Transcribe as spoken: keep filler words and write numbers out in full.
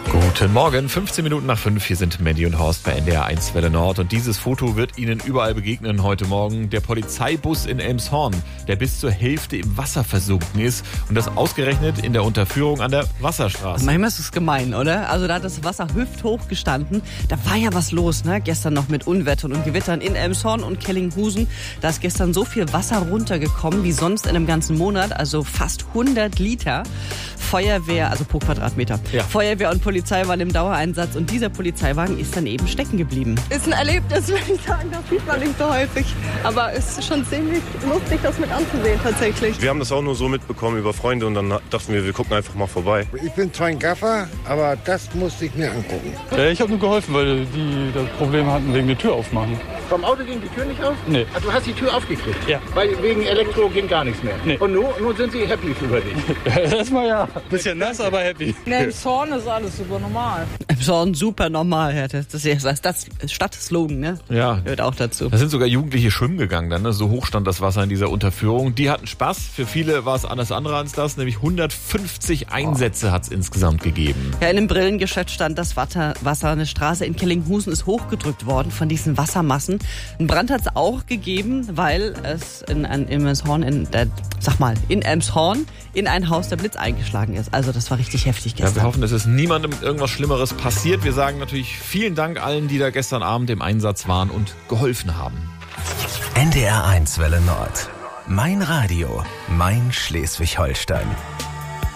Guten Morgen, fünfzehn Minuten nach fünf. Hier sind Mandy und Horst bei N D R eins Welle Nord. Und dieses Foto wird Ihnen überall begegnen heute Morgen. Der Polizeibus in Elmshorn, der bis zur Hälfte im Wasser versunken ist. Und das ausgerechnet in der Unterführung an der Wasserstraße. Manchmal ist es gemein, oder? Also da hat das Wasser hüfthoch gestanden. Da war ja was los, ne? Gestern noch mit Unwettern und Gewittern in Elmshorn und Kellinghusen. Da ist gestern so viel Wasser runtergekommen wie sonst in einem ganzen Monat. Also fast hundert Liter. Feuerwehr, also pro Quadratmeter. Ja. Feuerwehr und Polizei waren im Dauereinsatz und dieser Polizeiwagen ist dann eben stecken geblieben. Ist ein Erlebnis, würde ich sagen, das sieht man nicht so häufig. Aber es ist schon ziemlich lustig, das mit anzusehen tatsächlich. Wir haben das auch nur so mitbekommen über Freunde und dann dachten wir, wir gucken einfach mal vorbei. Ich bin zwar ein Gaffer, aber das musste ich mir angucken. Ja, ich habe nur geholfen, weil die das Problem hatten wegen der Tür aufmachen. Vom Auto ging die Tür nicht auf? Nee. Ah, du hast die Tür aufgekriegt? Ja. Weil wegen Elektro ging gar nichts mehr? Nee. Und nun, nun sind sie happy über dich? Erstmal ja. Bisschen nass, aber happy. In Elmshorn ist alles super normal. Elmshorn super normal, ja, das ist das, das Stadtslogan, ne? Ja. Gehört auch dazu. Da sind sogar Jugendliche schwimmen gegangen dann, ne? So hoch stand das Wasser in dieser Unterführung. Die hatten Spaß. Für viele war es alles andere als das, nämlich hundertfünfzig Einsätze hat es insgesamt gegeben. Ja, in einem Brillengeschäft stand das Wasser. Eine Straße in Kellinghusen ist hochgedrückt worden von diesen Wassermassen. Ein Brand hat es auch gegeben, weil es in, in Elmshorn, in der, sag mal, in Elmshorn in ein Haus der Blitz eingeschlagen ist. Also das war richtig heftig gestern. Ja, wir hoffen, es ist niemandem irgendwas Schlimmeres passiert. Wir sagen natürlich vielen Dank allen, die da gestern Abend im Einsatz waren und geholfen haben. N D R eins Welle Nord. Mein Radio, mein Schleswig-Holstein.